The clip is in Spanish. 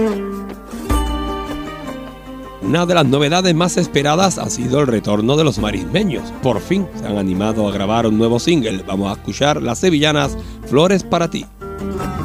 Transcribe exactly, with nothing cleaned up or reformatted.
Una de las novedades más esperadas ha sido el retorno de los marismeños. Por fin se han animado a grabar un nuevo single. Vamos a escuchar Las Sevillanas, Flores para ti.